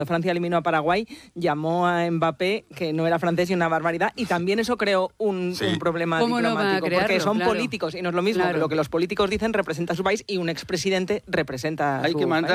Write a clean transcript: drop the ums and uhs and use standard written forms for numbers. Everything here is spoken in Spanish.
Francia eliminó a Paraguay, llamó a Mbappé, que no era francés, y una barbaridad, y también eso creó un problema diplomático, porque son políticos, y no es lo mismo, que lo que los políticos dicen representa a su país y un expresidente representa a su país.